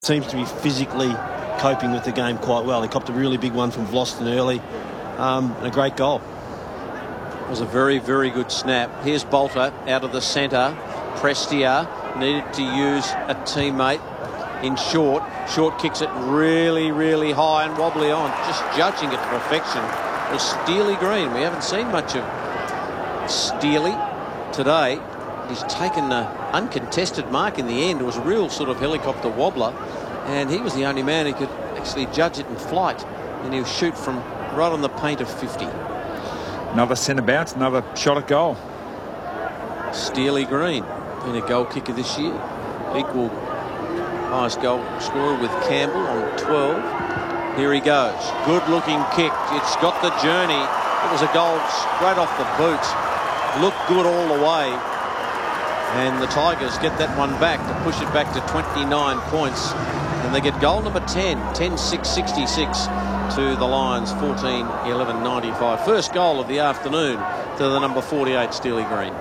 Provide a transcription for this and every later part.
Seems to be physically coping with the game quite well. He copped a really big one from Vlosten early, and a great goal. It was a very, very good snap. Here's Bolter out of the centre. Prestia needed to use a teammate in short. Short kicks it really, really high and wobbly on. Just judging it to perfection was Steely Green. We haven't seen much of Steely today. He's taken an uncontested mark in the end. It was a real sort of helicopter wobbler, and he was the only man who could actually judge it in flight, and he'll shoot from right on the paint of 50. Another centre bounce, another shot at goal. Steely Green, been a goal kicker this year. Equal highest goal scorer with Campbell on 12. Here he goes. Good looking kick. It's got the journey. It was a goal straight off the boot. Looked good all the way. And the Tigers get that one back to push it back to 29 points. And they get goal number 10, 10-6-66 to the Lions, 14-11-95. First goal of the afternoon to the number 48, Steely Green.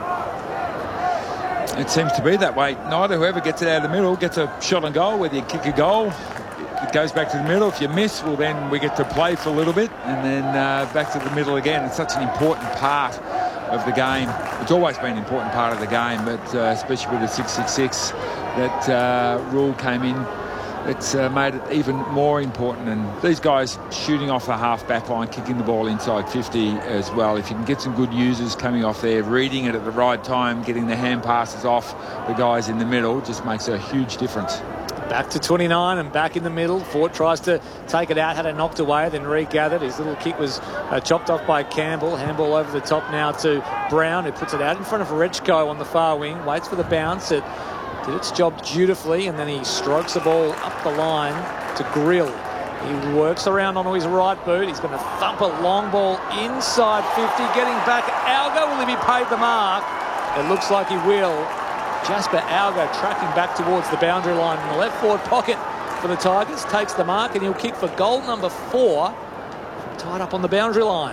It seems to be that way. Neither whoever gets it out of the middle gets a shot on goal. Whether you kick a goal, it goes back to the middle. If you miss, well, then we get to play for a little bit and then back to the middle again. It's such an important part of the game. It's always been an important part of the game, but especially with the 666, that rule came in. It's made it even more important, and these guys shooting off the half-back line, kicking the ball inside 50 as well. If you can get some good users coming off there, reading it at the right time, getting the hand passes off the guys in the middle, just makes a huge difference. Back to 29 and back in the middle. Fort tries to take it out, had it knocked away, then regathered. His little kick was chopped off by Campbell. Handball over the top now to Brown, who puts it out in front of Rechko on the far wing, waits for the bounce. It did its job dutifully, and then he strokes the ball up the line to Grill. He works around onto his right boot. He's going to thump a long ball inside 50, getting back. Alga, will he be paid the mark? It looks like he will. Jasper Alga tracking back towards the boundary line in the left forward pocket for the Tigers. Takes the mark, and he'll kick for goal number 4. Tied up on the boundary line.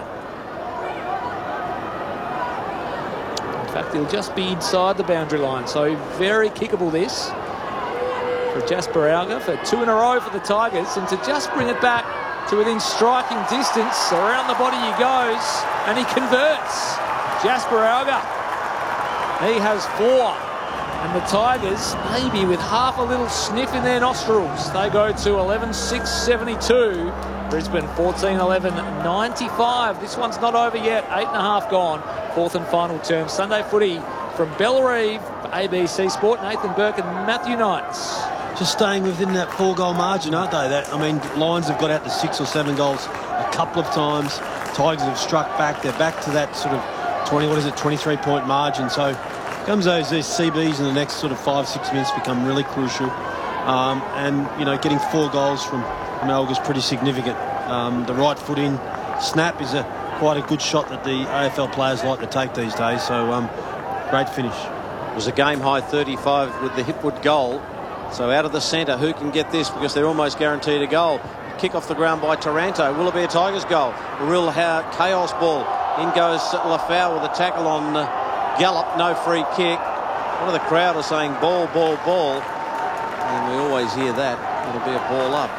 In fact, he'll just be inside the boundary line. So very kickable this for Jasper Alga for 2 in a row for the Tigers. And to just bring it back to within striking distance, around the body he goes, and he converts. Jasper Alga. He has 4. And the Tigers, maybe with half a little sniff in their nostrils, they go to 11-6-72. Brisbane 14-11-95. This one's not over yet. 8.5 gone. 4th and final term. Sunday footy from Bellerive, ABC Sport. Nathan Burke and Matthew Knights. Just staying within that 4-goal margin, aren't they? Lions have got out to 6 or 7 goals a couple of times. Tigers have struck back. They're back to that sort of 23-point margin. So comes these CBs in the next sort of 5-6 minutes become really crucial. And, getting 4 goals from Alga is pretty significant. The right foot in snap is quite a good shot that the AFL players like to take these days. So great finish. It was a game-high 35 with the Hipwood goal. So out of the centre, who can get this? Because they're almost guaranteed a goal. Kick off the ground by Taranto. Will it be a Tigers goal? A real chaos ball. In goes Lafau with a tackle on Gallup. No free kick. One of the crowd are saying ball, ball, ball. And we always hear that. It'll be a ball up.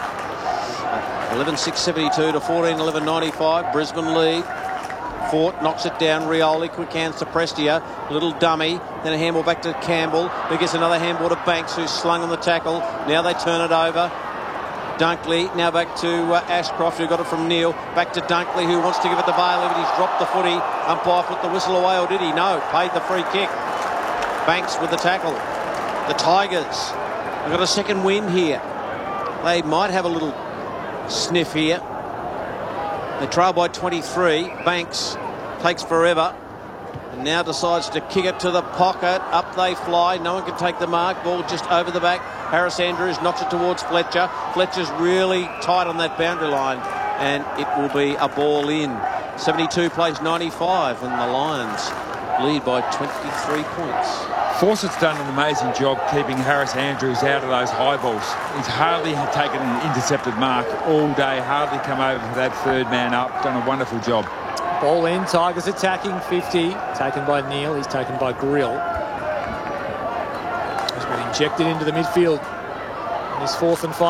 11-6-72 to 14-11-95. Brisbane lead. Fort knocks it down. Rioli, quick hands to Prestia. Little dummy. Then a handball back to Campbell, who gets another handball to Banks, who's slung on the tackle. Now they turn it over. Dunkley, now back to Ashcroft, who got it from Neil. Back to Dunkley, who wants to give it to Bailey, but he's dropped the footy. Umpire put the whistle away, or did he? No, paid the free kick. Banks with the tackle. The Tigers have got a second win here. They might have a little sniff here. They trail by 23. Banks takes forever and now decides to kick it to the pocket. Up they fly. No one can take the mark. Ball just over the back. Harris Andrews knocks it towards Fletcher. Fletcher's really tight on that boundary line, and it will be a ball in. 72 plays 95, and the Lions lead by 23 points. Fawcett's done an amazing job keeping Harris Andrews out of those high balls. He's hardly taken an intercepted mark all day, hardly come over for that third man up. Done a wonderful job. Ball in, Tigers attacking 50. Taken by Neil, he's taken by Grill. He's been injected into the midfield And it's 4th and 5.